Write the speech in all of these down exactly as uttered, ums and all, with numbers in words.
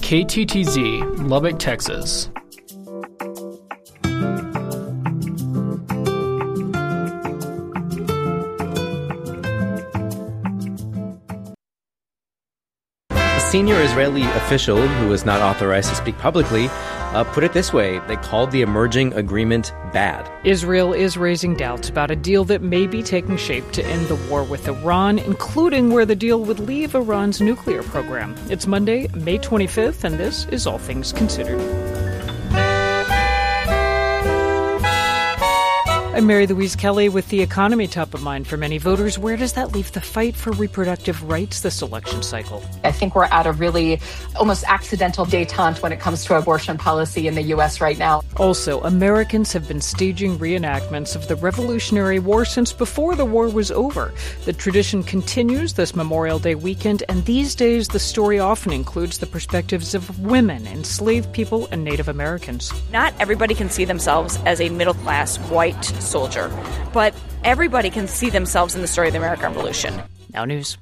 K T T Z, Lubbock, Texas. Senior Israeli official, who was not authorized to speak publicly, uh, put it this way. They called the emerging agreement bad. Israel is raising doubts about a deal that may be taking shape to end the war with Iran, including where the deal would leave Iran's nuclear program. It's Monday, May twenty-fifth, and this is All Things Considered. I'm Mary Louise Kelly with the economy top of mind for many voters. Where does that leave the fight for reproductive rights this election cycle? I think we're at a really almost accidental detente when it comes to abortion policy in the U S right now. Also, Americans have been staging reenactments of the Revolutionary War since before the war was over. The tradition continues this Memorial Day weekend, and these days the story often includes the perspectives of women, enslaved people, and Native Americans. Not everybody can see themselves as a middle-class white soldier, but everybody can see themselves in the story of the American Revolution. Now news.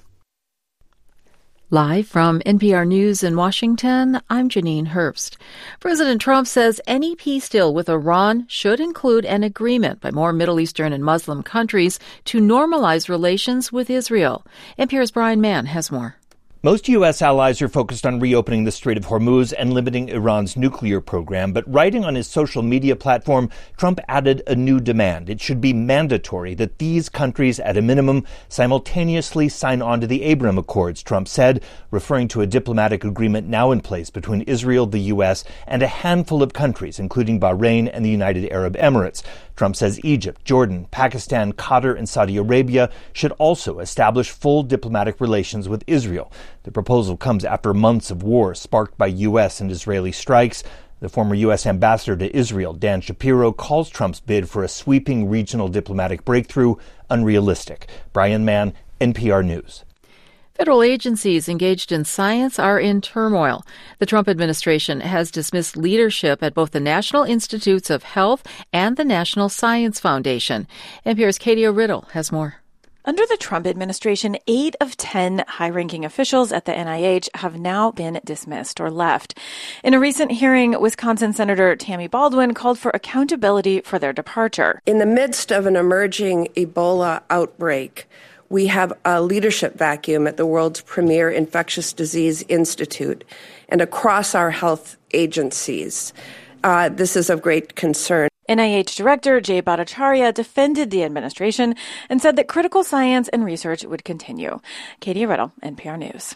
Live from N P R News in Washington, I'm Janine Herbst. President Trump says any peace deal with Iran should include an agreement by more Middle Eastern and Muslim countries to normalize relations with Israel. N P R's Brian Mann has more. Most U S allies are focused on reopening the Strait of Hormuz and limiting Iran's nuclear program. But writing on his social media platform, Trump added a new demand. It should be mandatory that these countries, at a minimum, simultaneously sign on to the Abraham Accords, Trump said, referring to a diplomatic agreement now in place between Israel, the U S, and a handful of countries, including Bahrain and the United Arab Emirates. Trump says Egypt, Jordan, Pakistan, Qatar, and Saudi Arabia should also establish full diplomatic relations with Israel. The proposal comes after months of war sparked by U S and Israeli strikes. The former U S ambassador to Israel, Dan Shapiro, calls Trump's bid for a sweeping regional diplomatic breakthrough unrealistic. Brian Mann, N P R News. Federal agencies engaged in science are in turmoil. The Trump administration has dismissed leadership at both the National Institutes of Health and the National Science Foundation. N P R's Katie O'Riddle has more. Under the Trump administration, eight of ten high-ranking officials at the N I H have now been dismissed or left. In a recent hearing, Wisconsin Senator Tammy Baldwin called for accountability for their departure. In the midst of an emerging Ebola outbreak, we have a leadership vacuum at the world's premier infectious disease institute and across our health agencies. Uh, this is of great concern. N I H Director Jay Bhattacharya defended the administration and said that critical science and research would continue. Katie Riddle, N P R News.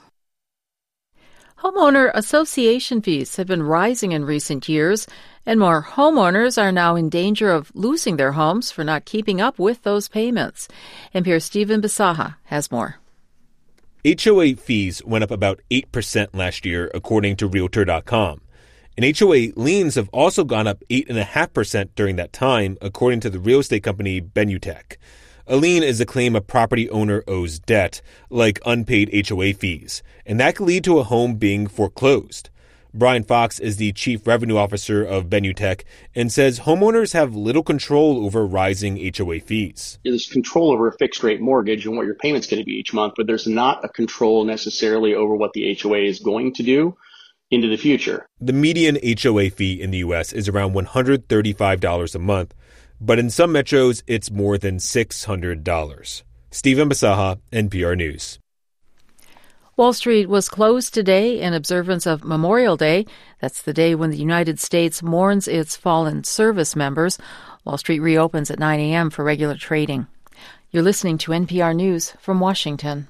Homeowner association fees have been rising in recent years, and more homeowners are now in danger of losing their homes for not keeping up with those payments. N P R's Stephen Bisaha has more. H O A fees went up about eight percent last year, according to Realtor dot com. And H O A liens have also gone up eight point five percent during that time, according to the real estate company Benutech. A lien is a claim a property owner owes debt, like unpaid H O A fees, and that could lead to a home being foreclosed. Brian Fox is the chief revenue officer of Benutech and says homeowners have little control over rising H O A fees. There's control over a fixed rate mortgage and what your payment's going to be each month, but there's not a control necessarily over what the H O A is going to do into the future. The median H O A fee in the U S is around one hundred thirty-five dollars a month, but in some metros, it's more than six hundred dollars. Stephen Bisaha, N P R News. Wall Street was closed today in observance of Memorial Day. That's the day when the United States mourns its fallen service members. Wall Street reopens at nine a.m. for regular trading. You're listening to N P R News from Washington.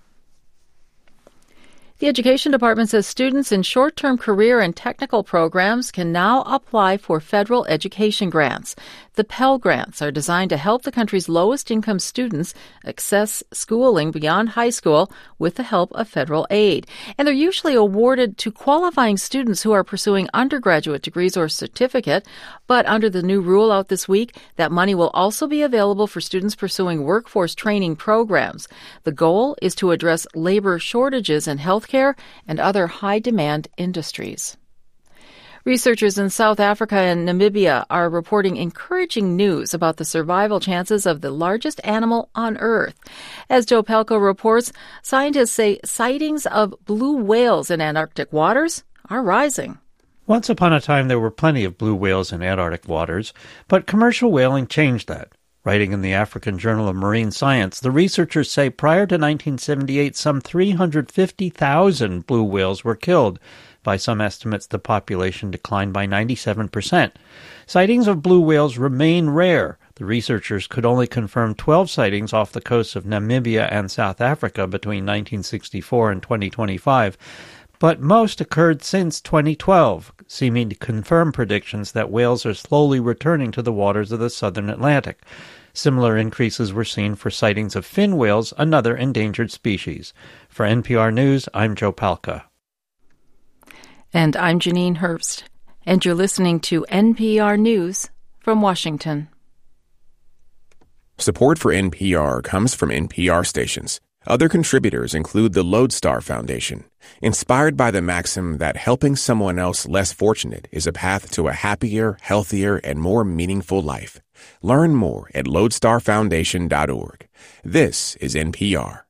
The Education Department says students in short-term career and technical programs can now apply for federal education grants. The Pell Grants are designed to help the country's lowest-income students access schooling beyond high school with the help of federal aid. And they're usually awarded to qualifying students who are pursuing undergraduate degrees or certificate. But under the new rule out this week, that money will also be available for students pursuing workforce training programs. The goal is to address labor shortages in healthcare and other high-demand industries. Researchers in South Africa and Namibia are reporting encouraging news about the survival chances of the largest animal on Earth. As Joe Palco reports, scientists say sightings of blue whales in Antarctic waters are rising. Once upon a time, there were plenty of blue whales in Antarctic waters, but commercial whaling changed that. Writing in the African Journal of Marine Science, the researchers say prior to nineteen seventy-eight, some three hundred fifty thousand blue whales were killed. By some estimates, the population declined by ninety-seven percent. Sightings of blue whales remain rare. The researchers could only confirm twelve sightings off the coasts of Namibia and South Africa between nineteen sixty-four and twenty twenty-five. But most occurred since twenty twelve, seeming to confirm predictions that whales are slowly returning to the waters of the southern Atlantic. Similar increases were seen for sightings of fin whales, another endangered species. For N P R News, I'm Joe Palca. And I'm Janine Herbst, and you're listening to N P R News from Washington. Support for N P R comes from N P R stations. Other contributors include the Lodestar Foundation, inspired by the maxim that helping someone else less fortunate is a path to a happier, healthier, and more meaningful life. Learn more at lodestar foundation dot org. This is N P R.